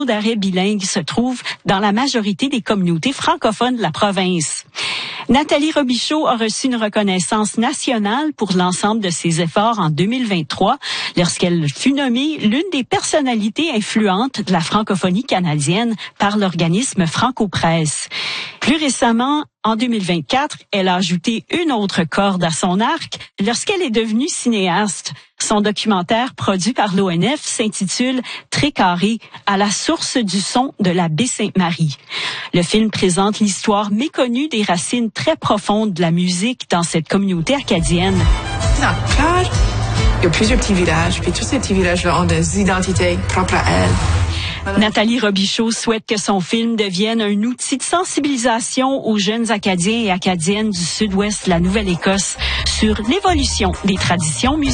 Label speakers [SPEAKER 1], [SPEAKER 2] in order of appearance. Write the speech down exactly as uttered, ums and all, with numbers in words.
[SPEAKER 1] d'arrêt bilingue se trouve dans la majorité des communautés francophones de la province. Nathalie Robichaud a reçu une reconnaissance nationale pour l'ensemble de ses efforts en deux mille vingt-trois lorsqu'elle fut nommée l'une des personnalités influentes de la francophonie canadienne par l'organisme Franco-Presse. Plus récemment, en deux mille vingt-quatre, elle a ajouté une autre corde à son arc lorsqu'elle est devenue cinéaste. Son documentaire produit par l'O N F s'intitule Très carré, à la source du son de la baie Sainte-Marie. Le film présente l'histoire méconnue des racines très profondes de la musique dans cette communauté acadienne.
[SPEAKER 2] Dans le plage, il y a plusieurs petits villages, puis tous ces petits villages-là ont des identités propres à elles.
[SPEAKER 1] Nathalie Robichaud souhaite que son film devienne un outil de sensibilisation aux jeunes Acadiens et Acadiennes du sud-ouest de la Nouvelle-Écosse sur l'évolution des traditions musicales.